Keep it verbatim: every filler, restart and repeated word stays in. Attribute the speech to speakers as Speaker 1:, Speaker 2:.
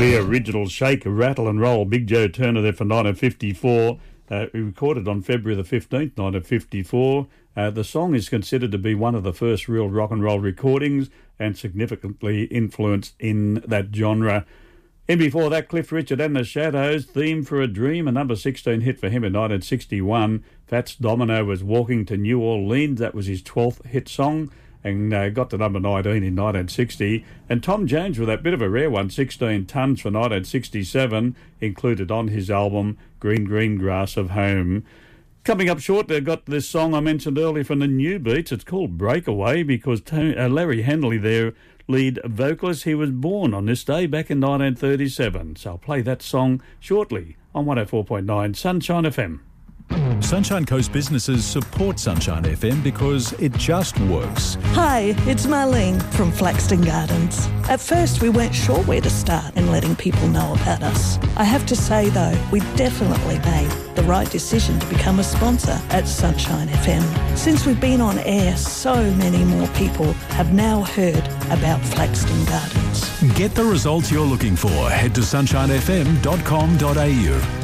Speaker 1: The original Shake, Rattle and Roll, Big Joe Turner there for nineteen fifty-four. Uh, recorded on February the fifteenth, nineteen fifty-four. Uh, the song is considered to be one of the first real rock and roll recordings and significantly influenced in that genre. And before that, Cliff Richard and the Shadows, Theme for a Dream, a number sixteen hit for him in nineteen sixty-one. Fats Domino was Walking to New Orleans. That was his twelfth hit song and uh, got to number nineteen in nineteen sixty. And Tom Jones with that bit of a rare one, sixteen Tons for nineteen sixty-seven, included on his album Green Green Grass of Home. Coming up shortly, I've got this song I mentioned earlier from the New Beats. It's called Breakaway because Tony, uh, Larry Henley, their lead vocalist, he was born on this day back in nineteen thirty-seven. So I'll play that song shortly on one oh four point nine Sunshine F M.
Speaker 2: Sunshine Coast businesses support Sunshine F M because it just works.
Speaker 3: Hi, it's Marlene from Flaxton Gardens. At first we weren't sure where to start in letting people know about us. I have to say though, we definitely made the right decision to become a sponsor at Sunshine F M. Since we've been on air, so many more people have now heard about Flaxton Gardens.
Speaker 2: Get the results you're looking for. Head to sunshine f m dot com dot a u.